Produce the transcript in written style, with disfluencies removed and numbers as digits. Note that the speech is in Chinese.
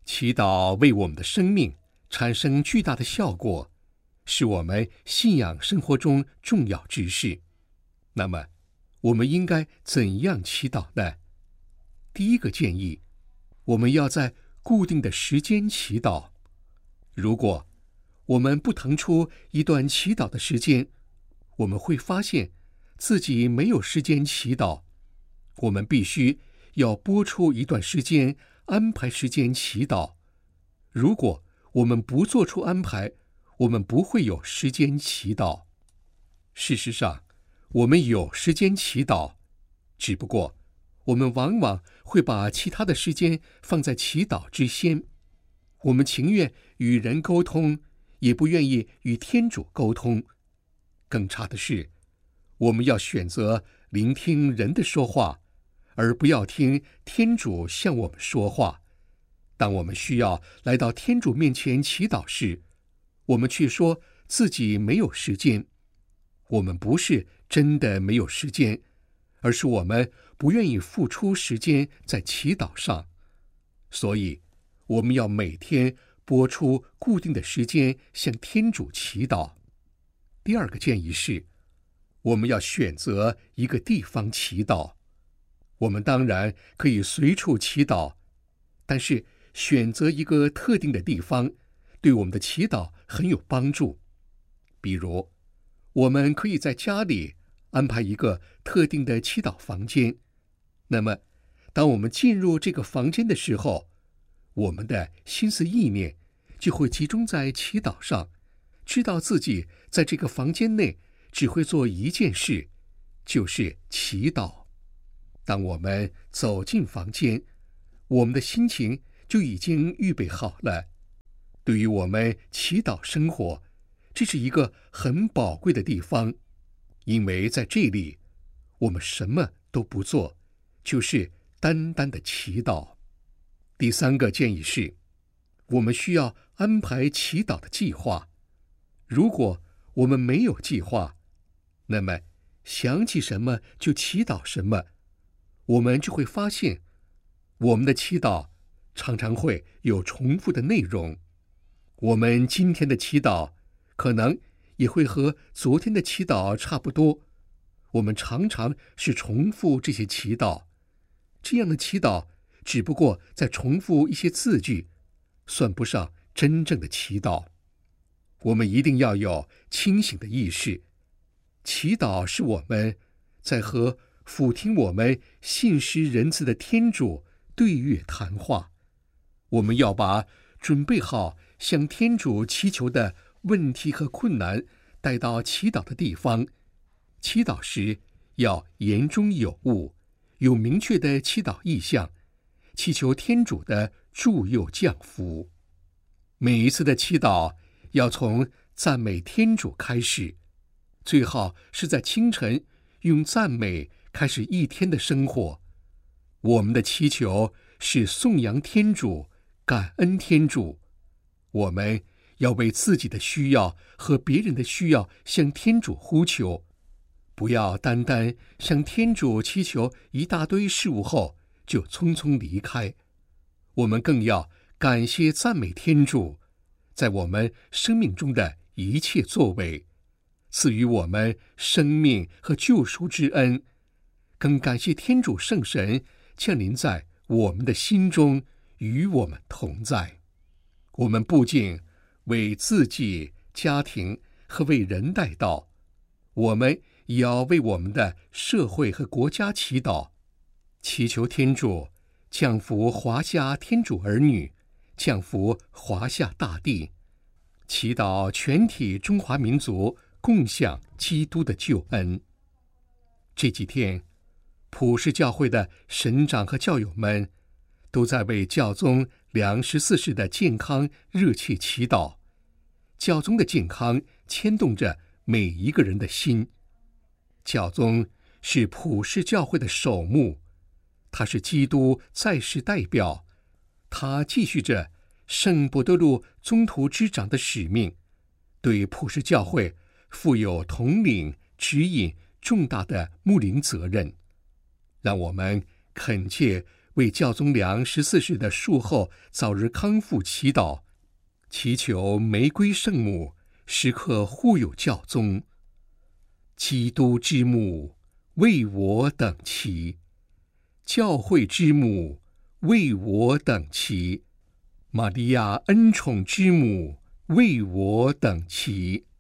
祈祷为我们的生命产生巨大的效果，是我们信仰生活中重要之事。那么，我们应该怎样祈祷呢？第一个建议，我们要在固定的时间祈祷。如果我们不腾出一段祈祷的时间，我们会发现自己没有时间祈祷。我们必须要拨出一段时间，安排时间祈祷。如果我们不做出安排，我们不会有时间祈祷。事实上，我们有时间祈祷，只不过我们往往会把其他的时间放在祈祷之先。我们情愿与人沟通，也不愿意与天主沟通。更差的是，我们要选择聆听人的说话，而不要听天主向我们说话。当我们需要来到天主面前祈祷时，我们却说自己没有时间。我们不是真的没有时间，而是我们不愿意付出时间在祈祷上。所以，我们要每天拨出固定的时间向天主祈祷。第二个建议是，我们要选择一个地方祈祷。我们当然可以随处祈祷，但是选择一个特定的地方，对我们的祈祷很有帮助。比如，我们可以在家里安排一个特定的祈祷房间。那么，当我们进入这个房间的时候，我们的心思意念就会集中在祈祷上，知道自己在这个房间内只会做一件事，就是祈祷。当我们走进房间，我们的心情就已经预备好了。对于我们祈祷生活，这是一个很宝贵的地方，因为在这里，我们什么都不做，就是单单的祈祷。第三个建议是，我们需要安排祈祷的计划。如果我们没有计划，那么想起什么就祈祷什么，我们就会发现，我们的祈祷常常会有重复的内容。我们今天的祈祷可能也会和昨天的祈祷差不多。我们常常是重复这些祈祷，这样的祈祷只不过在重复一些字句，算不上真正的祈祷。我们一定要有清醒的意识，祈祷是我们在和俯听我们信实仁慈的天主对月谈话。我们要把准备好向天主祈求的问题和困难带到祈祷的地方。祈祷时要言中有物，有明确的祈祷意向，祈求天主的助佑降福。每一次的祈祷要从赞美天主开始，最好是在清晨用赞美开始一天的生活。我们的祈求是颂扬天主，感恩天主。我们要为自己的需要和别人的需要向天主呼求，不要单单向天主祈求一大堆事物后就匆匆离开。我们更要感谢赞美天主在我们生命中的一切作为，赐予我们生命和救赎之恩，更感谢天主圣神降临在我们的心中，与我们同在。我们不仅为自己、家庭和为人代祷，我们也要为我们的社会和国家祈祷，祈求天主降福华夏天主儿女，降福华夏大地，祈祷全体中华民族共享基督的救恩。这几天，普世教会的神长和教友们都在为教宗良14世的健康热切祈祷。教宗的健康牵动着每一个人的心。教宗是普世教会的首牧，他是基督在世代表，他继续着圣伯多禄宗徒之长的使命，对普世教会负有统领、指引重大的牧灵责任。让我们恳切为教宗良14世的术后早日康复祈祷，祈求玫瑰圣母时刻护佑教宗。基督之母为我等祈，教会之母为我等祈，玛利亚恩宠之母为我等祈。